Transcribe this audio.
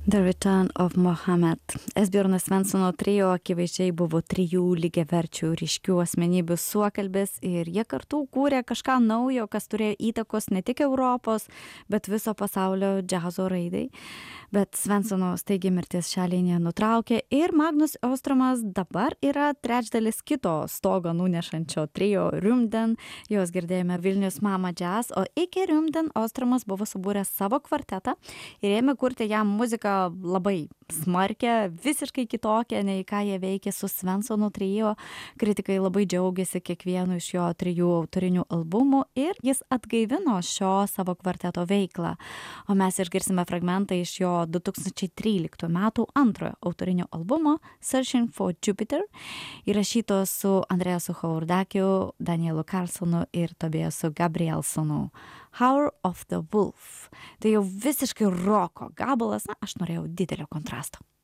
The Return of Mohammed. Esbjörno Svensono trio akivaizdžiai buvo trijų lygiaverčių ryškių asmenybių suokalbis ir jie kartu kūrė kažką naujo, kas turėjo įtakos ne tik Europos, bet viso pasaulio džiazo raidai. Bet Svensono staigiai mirtis šią liniją nutraukė ir Magnus Ostromas dabar yra trečdalis kito stogą nunešančio trio Rymden. Jos girdėjome Vilnius Mama Jazz, o iki Rymden Ostromas buvo subūręs savo kvartetą ir ėmė kurti jam muziką labai smarkę, visiškai kitokią, nei ką jie veikė su Svensonu trio. Kritikai labai džiaugiasi kiekvienu iš jo trijų autorinių albumų ir jis atgaivino šio savo kvarteto veiklą. O mes išgirsime fragmentą iš jo 2013 metų antrojo autorinio albumo Searching for Jupiter, įrašyto su Andreasu Hauerdakiu, Danielu Carlsonu ir Tobiasu Gabrielsonu. Hour of the Wolf. Tai jau visiškai roko gabalas, aš norėjau didelio kontrasto.